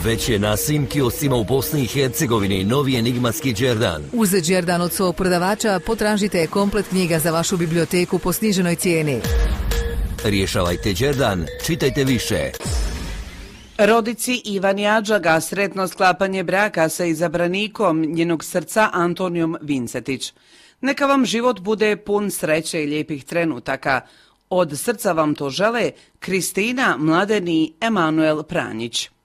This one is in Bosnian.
Već je na svim kioscima u Bosni i Hercegovini novi enigmatski Đerdan. Uz Đerdan od svog prodavača potražite komplet knjiga za vašu biblioteku po sniženoj cijeni. Rješavajte Đerdan, čitajte više. Rodici Ivan Jadžaga sretno sklapanje braka sa izabranikom njenog srca Antonijom Vincetić. Neka vam život bude pun sreće i lijepih trenutaka. Od srca vam to žele Kristina, Mladen i Emanuel Pranjić.